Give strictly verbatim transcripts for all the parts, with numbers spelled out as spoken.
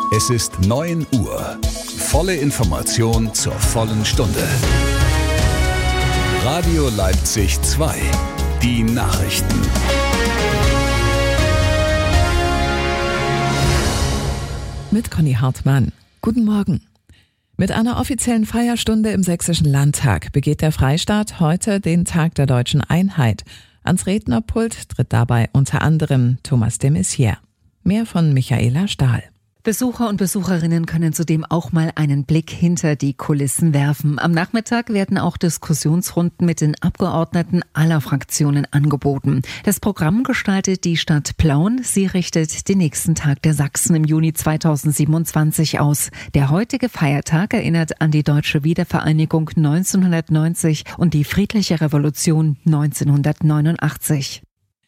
Es ist neun Uhr. Volle Information zur vollen Stunde. Radio Leipzig zwei. Die Nachrichten. Mit Conny Hartmann. Guten Morgen. Mit einer offiziellen Feierstunde im Sächsischen Landtag begeht der Freistaat heute den Tag der deutschen Einheit. Ans Rednerpult tritt dabei unter anderem Thomas de Maizière. Mehr von Michaela Stahl. Besucher und Besucherinnen können zudem auch mal einen Blick hinter die Kulissen werfen. Am Nachmittag werden auch Diskussionsrunden mit den Abgeordneten aller Fraktionen angeboten. Das Programm gestaltet die Stadt Plauen. Sie richtet den nächsten Tag der Sachsen im Juni zweitausendsiebenundzwanzig aus. Der heutige Feiertag erinnert an die deutsche Wiedervereinigung neunzehnhundertneunzig und die friedliche Revolution neunzehnhundertneunundachtzig.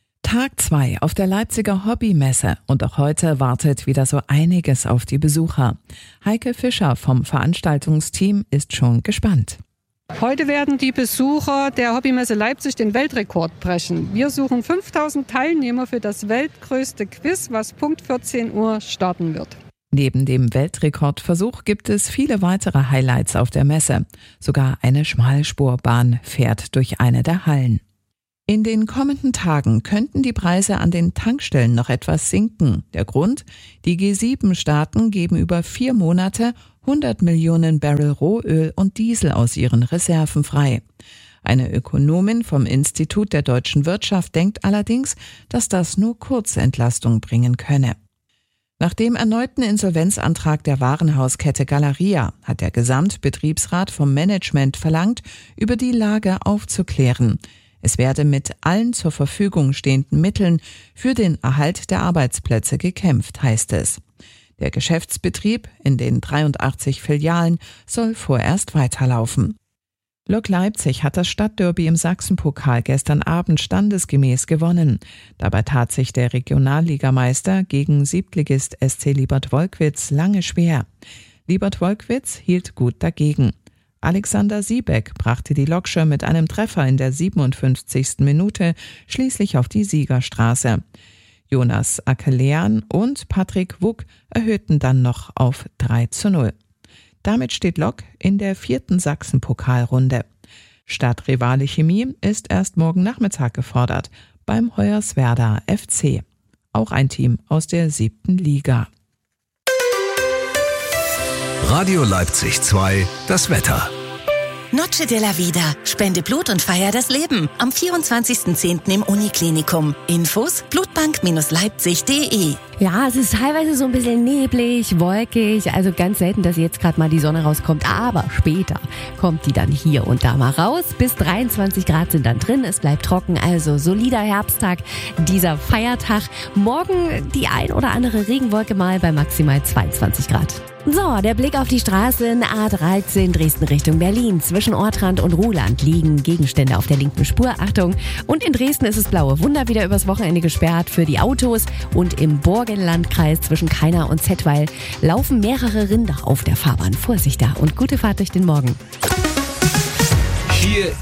Tag zwei auf der Leipziger Hobbymesse und auch heute wartet wieder so einiges auf die Besucher. Heike Fischer vom Veranstaltungsteam ist schon gespannt. Heute werden die Besucher der Hobbymesse Leipzig den Weltrekord brechen. Wir suchen fünftausend Teilnehmer für das weltgrößte Quiz, was Punkt vierzehn Uhr starten wird. Neben dem Weltrekordversuch gibt es viele weitere Highlights auf der Messe. Sogar eine Schmalspurbahn fährt durch eine der Hallen. In den kommenden Tagen könnten die Preise an den Tankstellen noch etwas sinken. Der Grund? Die G sieben Staaten geben über vier Monate hundert Millionen Barrel Rohöl und Diesel aus ihren Reserven frei. Eine Ökonomin vom Institut der deutschen Wirtschaft denkt allerdings, dass das nur Kurzentlastung bringen könne. Nach dem erneuten Insolvenzantrag der Warenhauskette Galeria hat der Gesamtbetriebsrat vom Management verlangt, über die Lage aufzuklären. Es werde mit allen zur Verfügung stehenden Mitteln für den Erhalt der Arbeitsplätze gekämpft, heißt es. Der Geschäftsbetrieb in den dreiundachtzig Filialen soll vorerst weiterlaufen. Lok Leipzig hat das Stadtderby im Sachsenpokal gestern Abend standesgemäß gewonnen. Dabei tat sich der Regionalligameister gegen Siebtligist S C Liebert-Wolkwitz lange schwer. Liebert-Wolkwitz hielt gut dagegen. Alexander Siebeck brachte die Loksche mit einem Treffer in der siebenundfünfzigsten Minute schließlich auf die Siegerstraße. Jonas Akelean und Patrick Wuck erhöhten dann noch auf drei zu null. Damit steht Lok in der vierten Sachsenpokalrunde. Stadtrivale Chemie ist erst morgen Nachmittag gefordert beim Hoyerswerda F C. Auch ein Team aus der siebten Liga. Radio Leipzig zwei, das Wetter. Noche de la Vida. Spende Blut und feier das Leben. Am vierundzwanzigsten zehnten im Uniklinikum. Infos blutbank Leipzig punkt de. Ja, es ist teilweise so ein bisschen neblig, wolkig, also ganz selten, dass jetzt gerade mal die Sonne rauskommt, aber später kommt die dann hier und da mal raus. Bis dreiundzwanzig Grad sind dann drin, es bleibt trocken, also solider Herbsttag, dieser Feiertag. Morgen die ein oder andere Regenwolke mal bei maximal zweiundzwanzig Grad. So, der Blick auf die Straßen A dreizehn Dresden Richtung Berlin. Zwischen Ortrand und Ruhland liegen Gegenstände auf der linken Spur. Achtung! Und in Dresden ist es blaue Wunder wieder übers Wochenende gesperrt für die Autos. Und im Borkenlandkreis zwischen Kaina und Zettweil laufen mehrere Rinder auf der Fahrbahn. Vorsicht da und gute Fahrt durch den Morgen. Hier